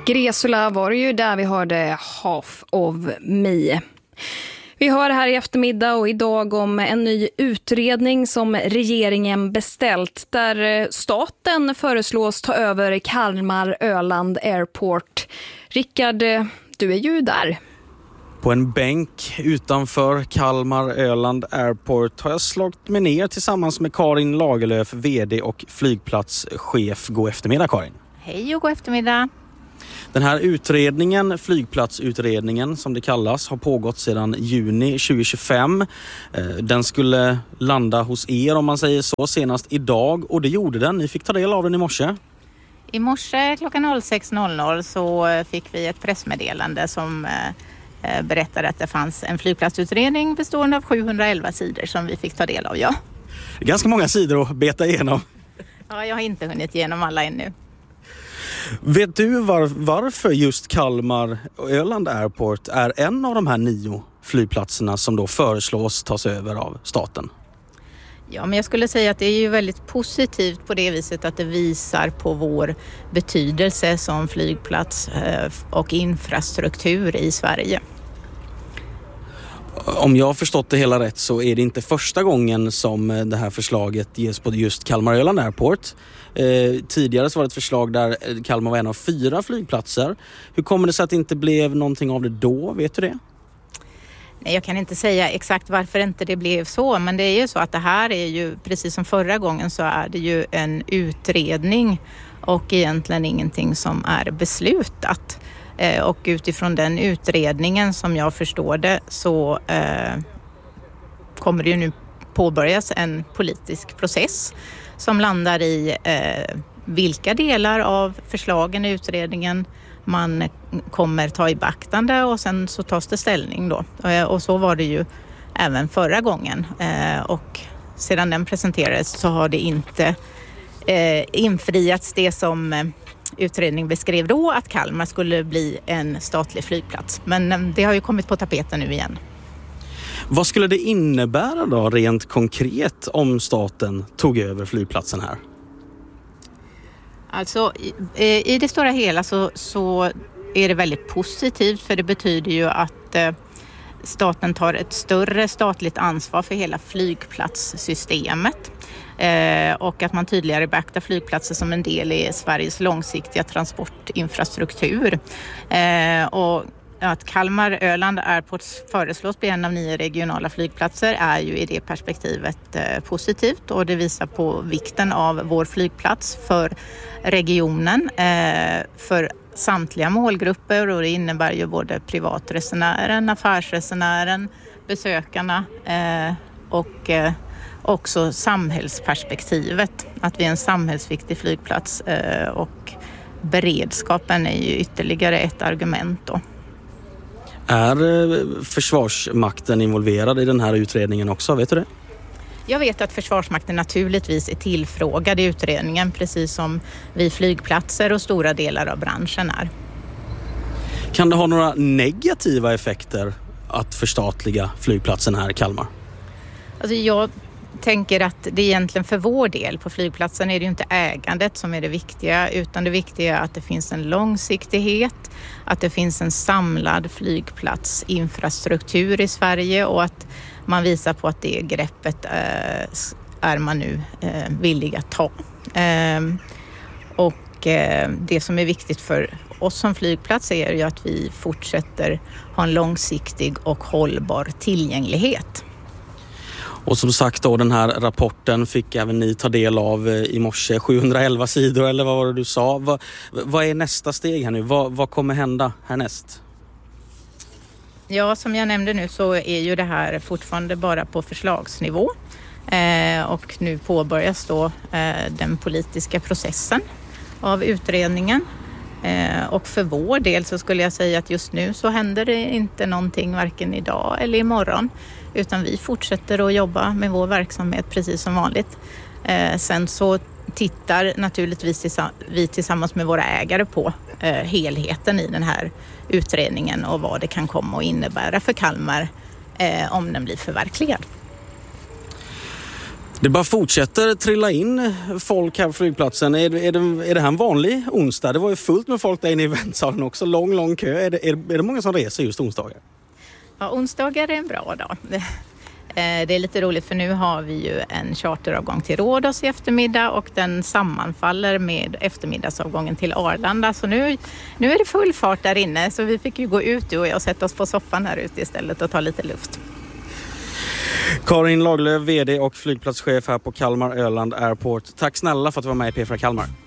Gresula var det ju där vi hörde Half of Me. Vi hör här i eftermiddag och idag om en ny utredning som regeringen beställt där staten föreslås ta över Kalmar Öland Airport. Rickard, du är ju där. På en bänk utanför Kalmar Öland Airport har jag slagit mig ner tillsammans med Karin Lagerlöf, vd och flygplatschef. God eftermiddag, Karin. Hej och god eftermiddag. Den här utredningen, flygplatsutredningen som det kallas, har pågått sedan juni 2025. Den skulle landa hos er, om man säger så, senast idag, och det gjorde den. Ni fick ta del av den i morse. I morse klockan 06.00 så fick vi ett pressmeddelande som berättade att det fanns en flygplatsutredning bestående av 711 sidor som vi fick ta del av, ja. Det är ganska många sidor att beta igenom. Ja, jag har inte hunnit igenom alla ännu. Vet du varför just Kalmar Öland Airport är en av de här 9 flygplatserna som då föreslås tas över av staten? Ja, men jag skulle säga att det är ju väldigt positivt på det viset att det visar på vår betydelse som flygplats och infrastruktur i Sverige. Om jag har förstått det hela rätt så är det inte första gången som det här förslaget ges på just Kalmar Öland Airport. Tidigare så var det ett förslag där Kalmar var en av 4 flygplatser. Hur kommer det sig att det inte blev någonting av det då? Vet du det? Nej, jag kan inte säga exakt varför inte det blev så, men det är ju så att det här är ju, precis som förra gången, så är det ju en utredning och egentligen ingenting som är beslutat. Och utifrån den utredningen, som jag förstår det, så kommer det ju nu påbörjas en politisk process som landar i vilka delar av förslagen i utredningen man kommer ta i beaktande, och sen så tas det ställning då. Och så var det ju även förra gången. Och sedan den presenterades så har det inte infriats det som utredning beskrev då, att Kalmar skulle bli en statlig flygplats. Men det har ju kommit på tapeten nu igen. Vad skulle det innebära då rent konkret om staten tog över flygplatsen här? Alltså i det stora hela så är det väldigt positivt, för det betyder ju att staten tar ett större statligt ansvar för hela flygplatssystemet. Och att man tydligare beaktar flygplatser som en del i Sveriges långsiktiga transportinfrastruktur. Och att Kalmar Öland Airport föreslås bli en av 9 regionala flygplatser är ju i det perspektivet positivt, och det visar på vikten av vår flygplats för regionen, för samtliga målgrupper, och det innebär ju både privatresenären, affärsresenären, besökarna och också samhällsperspektivet, att vi är en samhällsviktig flygplats, och beredskapen är ju ytterligare ett argument då. Är Försvarsmakten involverad i den här utredningen också, vet du det? Jag vet att Försvarsmakten naturligtvis är tillfrågad i utredningen, precis som vi flygplatser och stora delar av branschen är. Kan det ha några negativa effekter att förstatliga flygplatsen här i Kalmar? Alltså jag tänker att det egentligen för vår del på flygplatsen är det ju inte ägandet som är det viktiga, utan det viktiga är att det finns en långsiktighet, att det finns en samlad flygplatsinfrastruktur i Sverige, och att man visar på att det greppet är man nu villig att ta. Och det som är viktigt för oss som flygplats är ju att vi fortsätter ha en långsiktig och hållbar tillgänglighet. Och som sagt då, den här rapporten fick även ni ta del av i morse. 711 sidor, eller vad var det du sa? Vad är nästa steg här nu? Vad kommer hända härnäst? Ja, som jag nämnde nu så är ju det här fortfarande bara på förslagsnivå. Och nu påbörjas då den politiska processen av utredningen. Och för vår del så skulle jag säga att just nu så händer det inte någonting varken idag eller imorgon, utan vi fortsätter att jobba med vår verksamhet precis som vanligt. Sen så tittar naturligtvis vi tillsammans med våra ägare på helheten i den här utredningen och vad det kan komma att innebära för Kalmar om den blir förverkligad. Det bara fortsätter trilla in folk här på flygplatsen. Är det här en vanlig onsdag? Det var ju fullt med folk där inne i väntsalen också. Lång kö. Är det många som reser just onsdagar? Ja, onsdagar är en bra dag. Det är lite roligt för nu har vi ju en charteravgång till Rhodos i eftermiddag och den sammanfaller med eftermiddagsavgången till Arlanda. Så nu är det full fart där inne, så vi fick ju gå ut du och jag och sätta oss på soffan här ute istället och ta lite luft. Karin Lagerlöf, vd och flygplatschef här på Kalmar Öland Airport. Tack snälla för att du var med i P4 Kalmar.